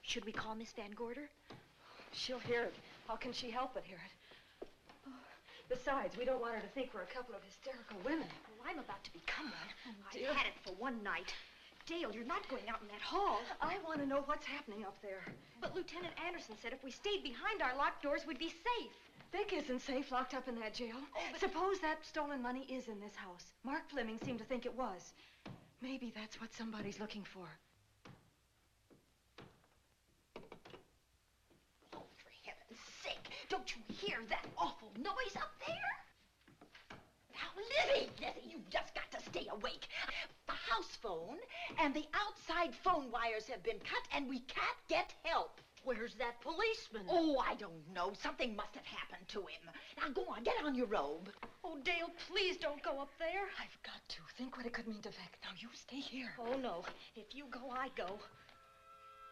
Should we call Miss Van Gorder? She'll hear it. How can she help but hear it? Oh, besides, we don't want her to think we're a couple of hysterical women. Well, I'm about to become one. Dear. I've had it for one night. Dale, you're not going out in that hall. I want to know what's happening up there. But Lieutenant Anderson said if we stayed behind our locked doors, we'd be safe. Vic isn't safe locked up in that jail. Oh, but suppose that stolen money is in this house. Mark Fleming seemed to think it was. Maybe that's what somebody's looking for. Oh, for heaven's sake, don't you hear that awful noise up there? Now, Lizzie, you've just got to stay awake. The house phone and the outside phone wires have been cut, and we can't get help. Where's that policeman? Oh, I don't know. Something must have happened to him. Now, go on, get on your robe. Oh, Dale, please don't go up there. I've got to. Think what it could mean to Vic. Now, you stay here. Oh, no. If you go, I go.